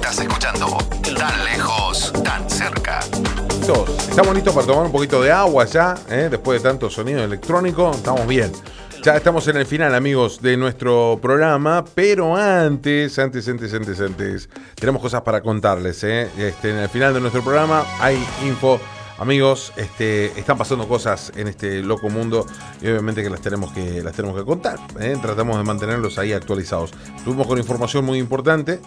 Estás escuchando Tan Lejos, Tan Cerca. Estamos listos para tomar un poquito de agua ya, después de tanto sonido electrónico, estamos bien. Ya estamos en el final, amigos, de nuestro programa, pero antes, tenemos cosas para contarles, En el final de nuestro programa hay info. Amigos, están pasando cosas en este loco mundo y obviamente que las tenemos que contar. Tratamos de mantenerlos ahí actualizados. Estuvimos con información muy importante,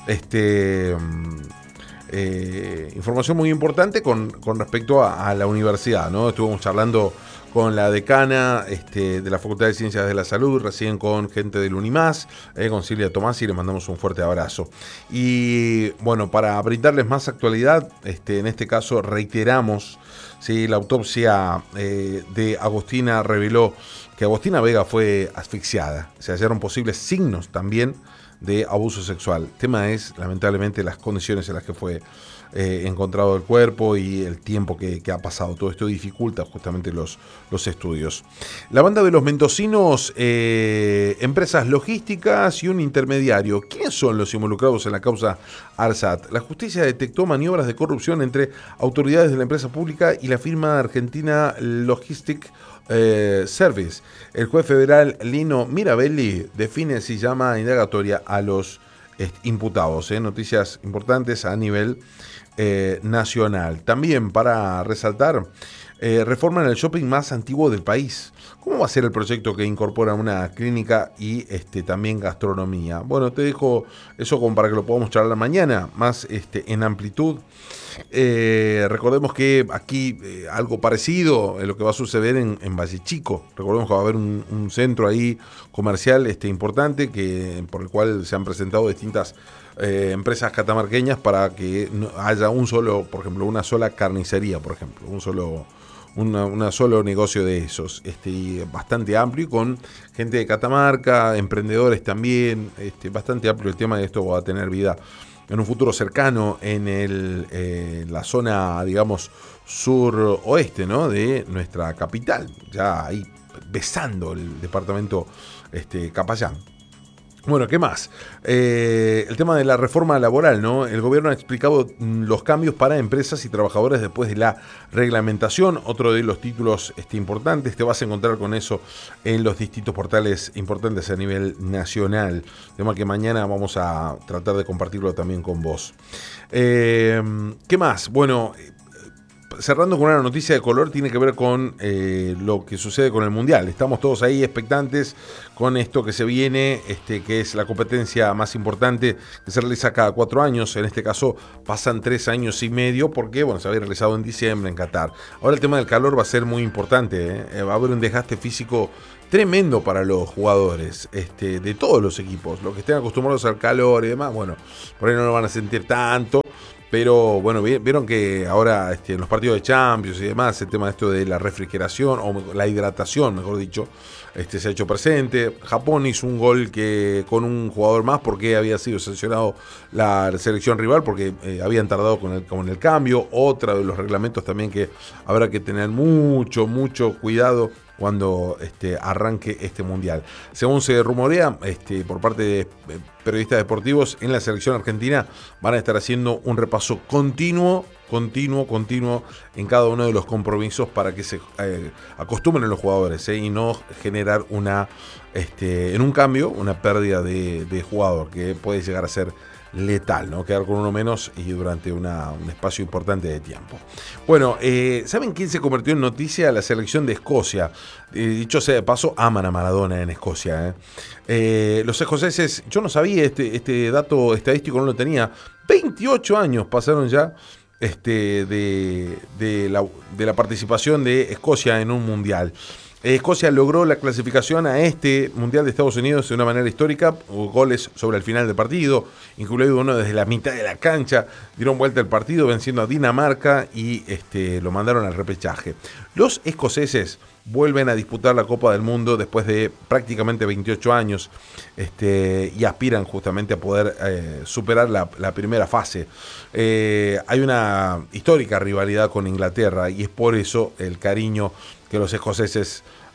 información muy importante con respecto a la universidad, ¿no? Estuvimos charlando con la decana de la Facultad de Ciencias de la Salud, recién con gente del UNIMAS, con Silvia Tomás, y le mandamos un fuerte abrazo. Y bueno, para brindarles más actualidad, en este caso reiteramos, ¿sí? La autopsia de Agostina reveló que Agostina Vega fue asfixiada. Se hallaron posibles signos también de abuso sexual. El tema es, lamentablemente, las condiciones en las que fue encontrado el cuerpo y el tiempo que ha pasado. Todo esto dificulta justamente los estudios. La banda de los mendocinos, empresas logísticas y un intermediario. ¿Quiénes son los involucrados en la causa ARSAT? La justicia detectó maniobras de corrupción entre autoridades de la empresa pública y la firma argentina Logistic Service. El juez federal Lino Mirabelli define si llama indagatoria a los imputados. Noticias importantes a nivel nacional. También para resaltar, reforman el shopping más antiguo del país. ¿Cómo va a ser el proyecto que incorpora una clínica y también gastronomía? Bueno, te dejo eso como para que lo podamos charlar mañana, más en amplitud. Recordemos que aquí algo parecido es lo que va a suceder en Valle Chico. Recordemos que va a haber un centro ahí comercial importante por el cual se han presentado distintas empresas catamarqueñas para que haya un solo, por ejemplo, una sola carnicería, por ejemplo, un solo negocio de esos, bastante amplio y con gente de Catamarca, emprendedores también, bastante amplio el tema, de esto va a tener vida en un futuro cercano en la zona, digamos, sur-oeste, ¿no?, de nuestra capital, ya ahí besando el departamento Capayán. Bueno, ¿qué más? El tema de la reforma laboral, ¿no? El gobierno ha explicado los cambios para empresas y trabajadores después de la reglamentación. Otro de los títulos importantes, te vas a encontrar con eso en los distintos portales importantes a nivel nacional. Tema que mañana vamos a tratar de compartirlo también con vos. ¿Qué más? Bueno, cerrando con una noticia de color, tiene que ver con lo que sucede con el Mundial. Estamos todos ahí expectantes con esto que se viene, que es la competencia más importante que se realiza cada 4 años. En este caso pasan 3 años y medio porque se había realizado en diciembre en Qatar. Ahora el tema del calor va a ser muy importante, va a haber un desgaste físico tremendo para los jugadores de todos los equipos. Los que estén acostumbrados al calor y demás, por ahí no lo van a sentir tanto. Pero bueno, vieron que ahora en los partidos de Champions y demás, el tema de esto de la refrigeración o la hidratación, mejor dicho, se ha hecho presente. Japón hizo un gol con un jugador más porque había sido sancionado la selección rival porque habían tardado con el cambio. Otro de los reglamentos también que habrá que tener mucho cuidado cuando arranque este mundial. Según se rumorea, por parte de periodistas deportivos, en la selección argentina van a estar haciendo un repaso continuo en cada uno de los compromisos para que se acostumbren los jugadores y no generar en un cambio una pérdida de jugador que puede llegar a ser letal, ¿no? Quedar con uno menos y durante un espacio importante de tiempo. Bueno, ¿saben quién se convirtió en noticia? La selección de Escocia. Dicho sea de paso, aman a Maradona en Escocia. Los escoceses, yo no sabía este dato estadístico, no lo tenía. 28 años pasaron ya de la participación de Escocia en un mundial. Escocia logró la clasificación a este Mundial de Estados Unidos de una manera histórica. Hubo goles sobre el final del partido, incluido uno desde la mitad de la cancha. Dieron vuelta el partido venciendo a Dinamarca y lo mandaron al repechaje. Los escoceses vuelven a disputar la Copa del Mundo después de prácticamente 28 años y aspiran justamente a poder superar la primera fase. Hay una histórica rivalidad con Inglaterra y es por eso el cariño que los escoceses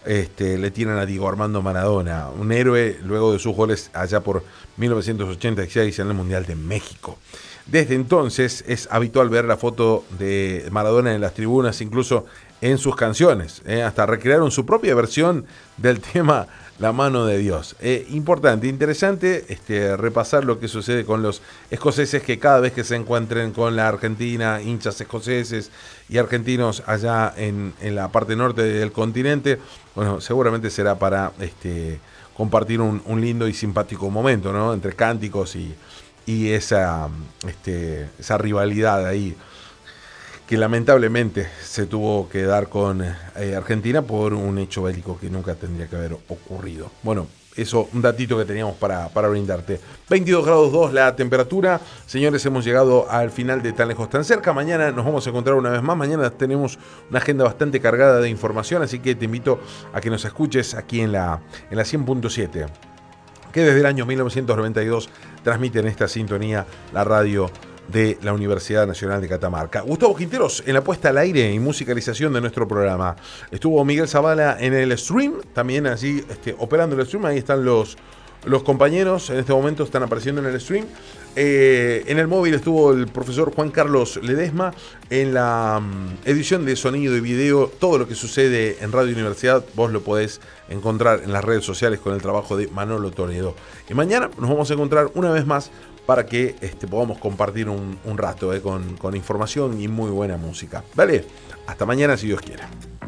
le tiran a Diego Armando Maradona, un héroe luego de sus goles allá por 1986 en el Mundial de México. Desde entonces es habitual ver la foto de Maradona en las tribunas, incluso en sus canciones, hasta recrearon su propia versión del tema La mano de Dios. Importante, interesante repasar lo que sucede con los escoceses, que cada vez que se encuentren con la Argentina, hinchas escoceses y argentinos allá en la parte norte del continente, bueno, seguramente será para compartir un lindo y simpático momento, ¿no? Entre cánticos y esa rivalidad ahí que lamentablemente se tuvo que dar con Argentina por un hecho bélico que nunca tendría que haber ocurrido. Bueno, eso, un datito que teníamos para brindarte. 22 grados 2 la temperatura. Señores, hemos llegado al final de Tan Lejos Tan Cerca. Mañana nos vamos a encontrar una vez más. Mañana tenemos una agenda bastante cargada de información, así que te invito a que nos escuches aquí en la 100.7, que desde el año 1992 transmite en esta sintonía la radio de la Universidad Nacional de Catamarca. Gustavo Quinteros en la puesta al aire y musicalización de nuestro programa. Estuvo Miguel Zavala en el stream, también allí operando el stream. Ahí están los compañeros, en este momento están apareciendo en el stream. En el móvil estuvo el profesor Juan Carlos Ledesma. En la edición de sonido y video, todo lo que sucede en Radio Universidad vos lo podés encontrar en las redes sociales con el trabajo de Manolo Toledo. Y mañana nos vamos a encontrar una vez más para que podamos compartir un rato con información y muy buena música. Dale, hasta mañana si Dios quiere.